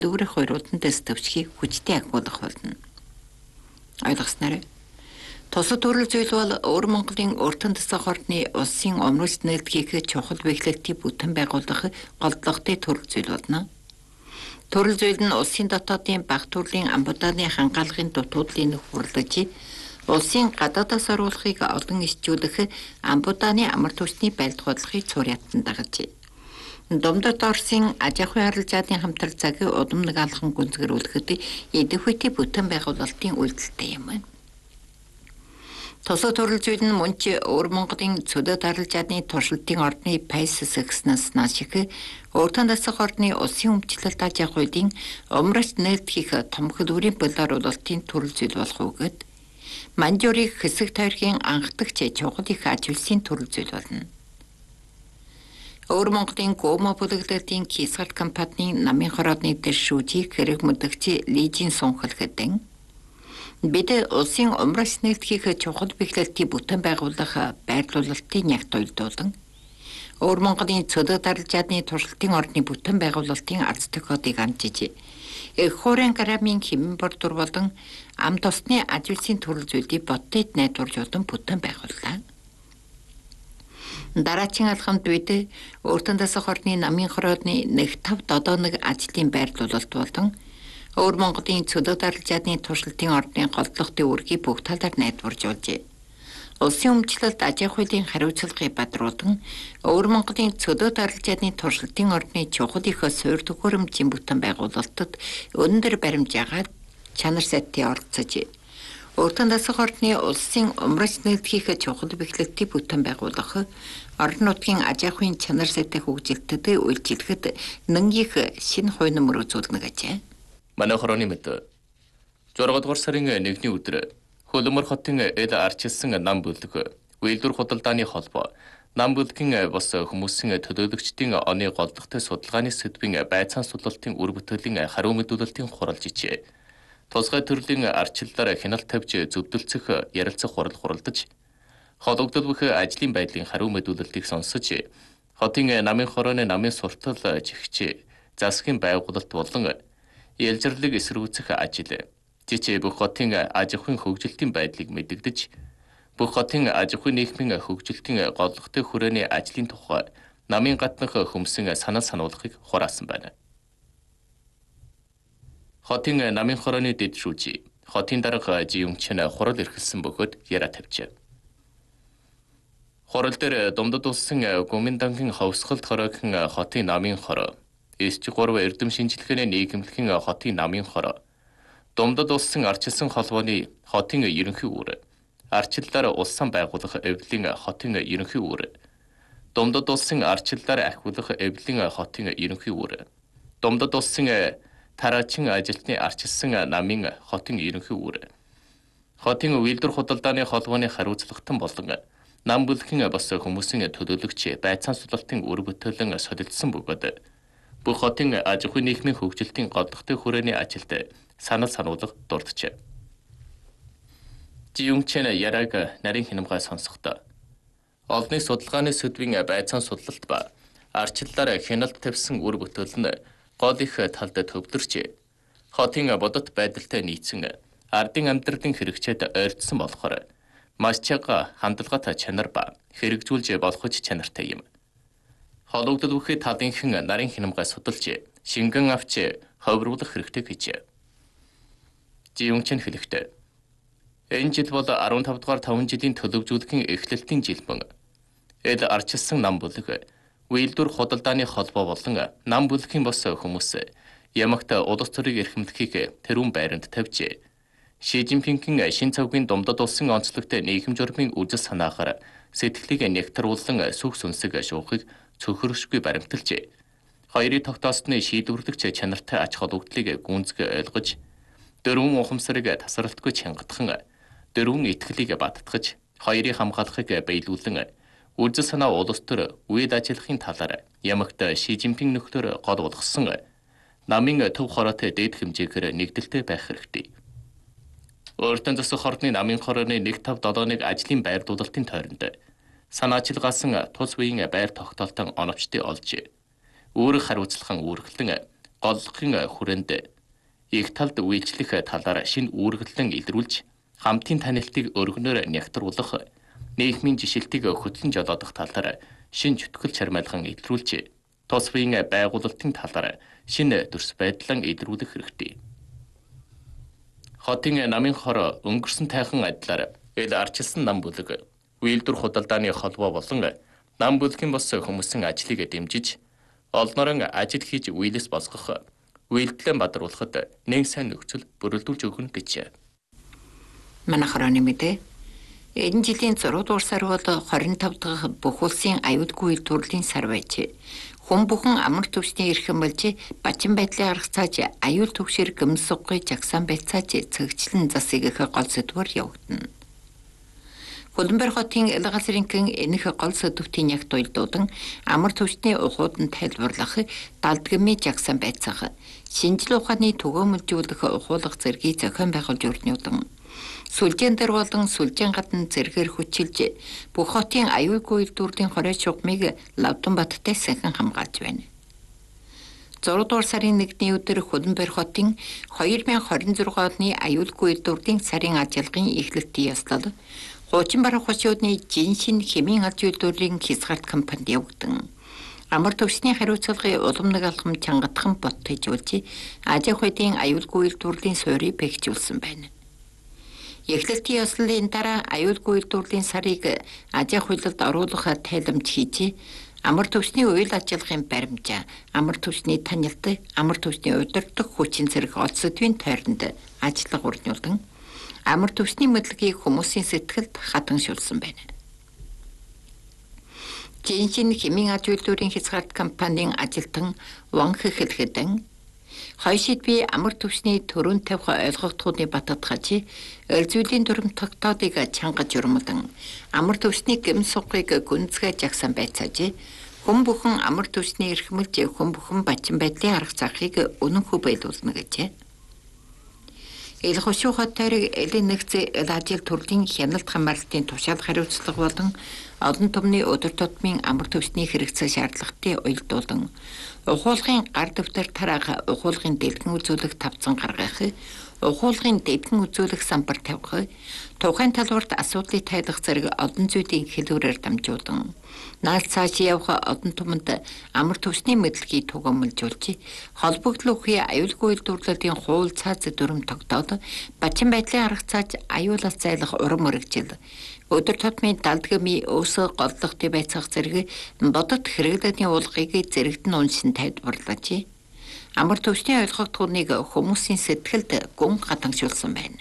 дүүрэх хоёруудандас төвчгийг хүчтэй агуулгах болно. Ойлгосноор тусад төрөл зүйл бол өвөр Монголын өртөн тасах орны улсын өмнөс нэгдгийг чухал бэхлэлтийн бүтэн байгуулах голдлоготой төрөл зүйл болно. Төрөл зүйл нь улсын дотоодын баг төрлийн амбудааны хангаалгын дутуудлын нөхөрлөж улсын гадаадаас оруулахыг олон исчүүлэх амбудааны амар түвшний байлдгуудлахыг цуурьятан дагаж. Домдод Орсын аж ахуйн харилцааны хамтрал цагийн удам нэг алхан гүнзгэрүүлэхэд эдвэхтэй бүтэн байгуулалтын үйлдэлтэй юм. Тусад төрөл зүйл нь мөн ч өвөр Монголын цөдөд харилцааны туршилтын ордны пайс сэсгснээс наашиг өртөн тасах ордны улсын өмчлөлт аж ахуйн умрагч нэгдэх том хөдөлгөөний болооруулалтын төрөл зүйл болох үгэд манжуурыг хэсэг тойргийн анхдагч чухал их ажилсын төрөл зүйл болно. Өвөр Монголын Гомо бүлэглэлтийн Кисгарт компанийн намын хороодны дэвшүүжийг хэрэг мэдгч Лижийн сунхал хэдэн бид улсын умрагч нэгдэх чухал бэхлэлтийн бүтэн байгуулах байрлуулалтын нягт уйлдуулан өвөр Монголын цөдөд харилцааны туршилтын ордны бүтэн байгуулалтын арц тохиолыг амжиж их хуурайн грамын хэмээн бордур болон ам тосны ажилсын төрөл зүйлийг бодтойд найдварлуулан бүтэн байгууллаа. Дараагийн алхамд бид өртөн тасах орны намын хороодны 1-5-7 ажлын байрлуулалт болон өвөр Монголын цөдөд харилцааны туршилтын ордны голдлоготой үргийг бүх талаар найдваржуулжээ. Улсын өмчлөлт аж ахуйн хариуцлагыг бадруулан өвөр Монголын цөдөд харилцааны туршилтын ордны чухал их суурь төхөөрөмжийн бүтэн байгуулалтад өндөр баримж ягаад чанар сайтын оролцож өртөн тасах ордны улсын умрагч нэгдэх чухал бэхлэлтийн бүтэн байгуулах орон нутгийн аж ахуйн чанар сайтын хөгжилтэд үйлчлэхэд нэнгийн шинэ хувь нэмэр үзүүлнэ гэжээ. Манай хорооны мэд 6 дугаар сарын 1-ний өдөр Хөлмөр хотын эл арчилсан нам бүлэг үйлдвэр худалдааны холбоо нам бүлгийн бос хүмүүсийн төлөөлөгчдийн оны голдогтой судалгааны сэдвийн байцаан сулалтын үр бүтээлийн хариу мэдүүлэлтийн хуралж ичээ. Тусгай төрлийн арчиллаар хяналт тавьж зөвдөлцөх ярилцах хурал хуралдаж хологдол бүх ажлын байдлын хариу мэдүүлэлтийг сонсож хотын намын хорооны намын суртал жигч засгийн байгуулалт болон ялжрлыг эсэргүүцэх ажил жичээ бүх хотын аж ахуйн хөгжилтийн байдлыг мэдэгдэж бүх хотын аж ахуйн нийгмийн хөгжилтийн голлоготой хүрээний ажлын тухай намын гатнах хүмүүсийн санал сануулгыг хураасан байна. Хотын намын хорооны дэд шүүжи хотын дарга жиюмчин хурал эрхэлсэн бөгөөд яриа тавьжээ. Хурал дээр Домдод улсын Гоминдангийн ховсголт хороогийн хотын намын хороо, Эсчгурв эрдэм шинжилгээний нийгэмлэгийн хотын намын хороо, Домдод улсын арчилсан холбооны хотын ерөнхий үүр, арчиллаар улссан байгуулах эвлэлийн хотын ерөнхий үүр, Домдод улсын арчиллаар ахиулах эвлэлийн хотын ерөнхий үүр, Домдод улсын тараачин ажилтны арчилсан намын хотын ерөнхий үүр, хотын үйлдвэр худалдааны холбооны хариуцлагатан болон нам бүлгийн бос хүмүүсийн төлөөлөгч байцаан сулалтын үр бүтээлэн солилцсон бөгөөд бүх хотын аж ахуйн нийгмийн хөгжилтийн голдогтой хүрээний ажилд санал сануулга дурджээ. Жиюмчин яраг нарийн хинамгай сонсохдоо олонний судалгааны сэдвийн байцаан сулалт ба арчиллаар хяналт тавьсан үр бүтээл нь гол их талд төвлөрч хотын бодит байдалтай нийцэн ардын амьдралын хэрэгцээд ойртсон болохоор маш чага хандлагатай чанар ба хэрэгжүүлж болгож чанартай юм. Хологдол бүхий талынхан нарийн хинамгай судалж шингэн авч ховруулах хэрэгтэй гэж Жиюмчин хэлэхдээ энэ жил бол 15 дугаар 5 жилийн төлөвжүүлэхийн эхлэлтийн жил мөн эл арчилсан нам бүлэг үйлдвэр худалдааны холбоо болон нам бүлгийн бос хүмүүс ямагт улс төрийг эрхэмлэхийг тэрүүн байранд тавьжээ. Ши Жинпингийн шин цавгийн Домдод улсын онцлогтой нийгэм журмын үзэл санаагаар сэтгэлийг нягтруулан сүх сүнсэг шуухыг цөхөршгүй баримталжээ. Хоёрын тогтоосны шийдвэрлэгч чанартай ач холбогдлыг гүнзгий ойлгож, дөрвөн ухамсарыг тасралтгүй чангадхан, дөрвөн итгэлийг баттгаж, хоёрыг хамгаалахыг биелүүлэн, үзэл санаа улс төр үед ажиллахын талаар ямагт Ши Жинпин нөхдөр гол болгосон намын төв хороотой дээд хэмжээгээр нэгдэлтэй байх хэрэгтэй. Өртөн тасах орны намын хорооны 1-5-7 ажлын байрлуулалтын тойронд санаачилгаасан тус үеийн байр тогтоолтон оновчтой олж үүрэг хариуцлаган үүргэлэн голлохын хүрээнд их талд үйлчлэх талаар шинэ үүргэлэн илрүүлж хамтын танилтыг өргөнөөр нягтруулах, нийгмийн жишилтийг хөтлөн жолоодох талаар шинэ чөтгөл чармайлхан илрүүлж, тус үеийн байгуулалтын талаар шинэ төрс байдлан илрүүлэх хэрэгтэй. Хотын намын хор өнгөрсөн тайхан адилаар ил арчилсан нам бүлэг, үйлдвэр худалдааны холбоо болон нам бүлгийн бос хүмүүсийн ажлыг дэмжиж, олнорон ажил хийж үйлс босгох, үйлдэлээ бадруулахад нэг сайн нөхцөл бүрэлдүүлж өгнө гэж. Манай хорооны мэдээ. Энэ жилийн 6 дугаар сар бол 25 дахь бүх улсын аюулгүй үйлдвэрлэлийн сар байжээ. Хүн бүхэн амар төвчний эрхэм болж бачин байдлыг гаргацааж аюул төвшөр гэмс суггыг жагсаан байцааж цэгчлэн засыг их гол сэдвээр явагдана. Хөлбөмбөр хотын Илгаалрынхын энэх гол сэдвтийн ягт уйлдуудан амар төвчний ухуудан тайлбарлах, далдгмын жагсаан байцаах, шинжлэх ухааны түгээмжлүүлэх ухуулах зэргийг зохион байгуулж өрнөдөн. Сүлжээн дээр болон сүлжээн гадна зэргээр хүчилж бүх хотын аюулгүй үйлдвэрлэлийн хорой чухмыг Лавданбаттай сайхан хамгаалж байна. 6 дугаар сарын 1-ний өдөр Хөлбөмбөр хотын 2026 оны аюулгүй үйлдвэрлэлийн сарын ажиллагааны эхлэлтийн ёслол Хуучин барах хошуудны жиншин хэмийн аж үйлдвэрлэлийн хязгаарт компанид явагдан. Амар төвчний хариуцлагын уламнаг алхам чангатхан бот хийжүүлж, Азийн хотын аюулгүй үйлдвэрлэлийн суурийг бэхжүүлсэн байна. Эхлэлтийн ёслолын дараа аюулгүй үйлдвэрлэлийн сарыг Азийн хуулинд оруулах тайламж хийж, амар төвчний үйл ажиллагааны баримжаа, амар төвчний танилт, амар төвчний удирдах хүчин зэрэг олцодвийн тойронд ажиллага өрнүүлэн амар төвчний мэдлэгийг хүмүүсийн сэтгэлд хатаншуулсан байна. Жиншин хэмийн аж үйлдвэрийн хязгаарт компанийн ажилтан Ванх Хэлхэдэн хойшид би амар төвчний төрөн тавих ойлгогдохны батадгаж элзүүлийн дүрм тогтоодыг чангаж өрмөдөн амар төвчний гэмс сугыг гүнзгий жагсан байцааж хүн бүхэн амар төвчний эрхмэлж хүн бүхэн бачин байдлын арга захыг үнэнхүү байлуулна гэжээ. Ил хошуу хотыг элийн нэгц ажил төрлийн хяналт хамгаалалтын тушаал хариуцлага болон олон түмний өдөр тутмын амар төвчний хэрэгцээ шаардлагатай уялдуулан ухуулгын гар дэвтэр тараах, ухуулгын дэлгэн үзүүлэх тавцан гаргах, ухуулгын дэлгэн үзүүлэх самбар тавих, тухайн талбарт асуудлыг тайлах зэрэг олон зүйлийн хэлбэрээр дамжуулан наалт цааш явах олон түмэнд амар төвчний мэдлэгийг түгээмжүүлж, холбогдлын үхий аюулгүй үйлдвэрлэлийн хууль цааз дүрм тогтоод, бачин байдлын арга цааж аюулаас зайлах урам мөрөгжил, өдөр тутмын далдгмын өөсөө голлохтой байцаах зэрэг бодит хэрэглээний уулгыг зэрэгдэн уншин тайлбарлаж, амар төвчний ойлгогдохыг хүмүүсийн сэтгэлд гүн хатаншуулсан байна.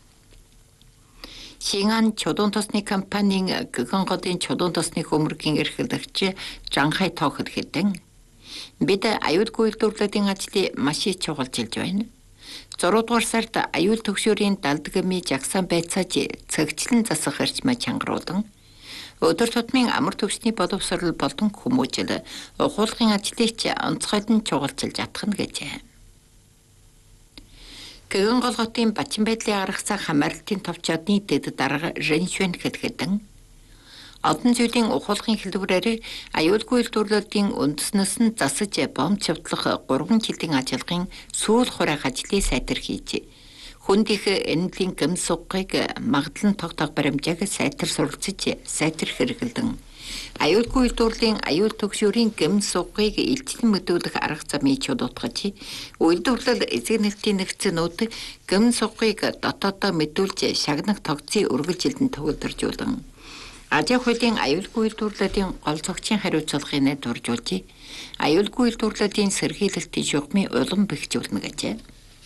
Шинган чулуун тосны компанийн Гэгэнgodын чулуун тосны хөмөргийн эрхлэгч Жанхай Тооход хэдэн бид аюулгүй үйлдвэрлэлийн ажлыг маш их чухалчилж байна. 6 дугаар сард аюул төгшөөрийн далдгмын жагсаан байцааж цэгчлэн засах эрчмээ чангаруулан өдөр тутмын амар төвчний боловсрол болон хүмүүжил ухуулгын ажлыг онцгойлон чухалчилж атгах нь гэжээ. Гэгэн хотын бачин байдлын арга зах хамаарлалтын товчоодны дэд дарга Рэншвэн хэлхэдэн олон зүйлийн ухуулгын хэлбэрээр аюулгүй үйлдвэрлэлийн үндэснээс нь засаж бомб чавтлах 3 жилийн ажиллагын сүүл хураах ажлыг сайтар хийж, хүнд их энэлийн гэмс суггыг магадлан тогтоох баримжааг сайтар суралцж, сайтар хэрэглэн аюулгүй үйлдвэрлэлийн аюул төгшөөрийн гэмс суггыг илчлэн мэдүүлэх арга замыг чулуутгаж, үйлдвэрлэл эзэг нэлтийн нэгцэнүүд гэмс суггыг дотоодоо мэдүүлж шагнах тогтцыг үргэлжилэн төгөлдржүүлэн Азийн хуулийн аюулгүй үйлдвэрлэлийн гол зохицын хариуцлагыг дуржуулж, аюулгүй үйлдвэрлэлийн сэргийлэлтийн шугамыг улам бэхжүүлнэ гэжээ.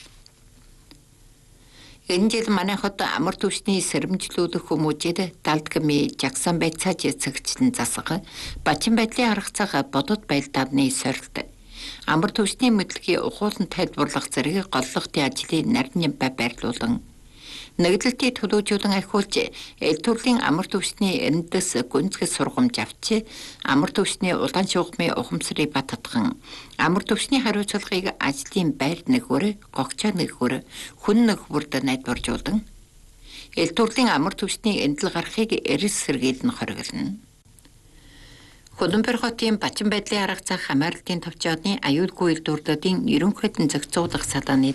Энэ жил манай хот амар төвчний сэрэмжлүүлэх хүмүүжид далдгмын жагсаан байцааж цэгчлэн засах, бачин байдлын арга зах бодит байлдааны сорилт, амар төвчний мэдлэгийн ухуулан тайлбарлах зэрэг голлохтын ажлыг нарийн байрлуулан нэгдэлтийг төлөвлөжүүлэн ахиулж, эл төрлийн амар төвчний эндээс гүнзгий сургамж авч, амар төвчний улаан шугамын ухамсарыг бататхан, амар төвчний хариуцлагыг ажлын байр нэгвэр, гогчоо нэгвэр, хүн нэгвэрд найдваржуулан, эл төрлийн амар төвчний эндэл гарахыг эрс сэргийлэн хориглоно. Хөлбөмбөр хотын Бачин байдлын арга зах хамаарлалтын товчоодны аюулгүй үйлдвэрлэлийн ерөнхийдөн зохицуулах салааны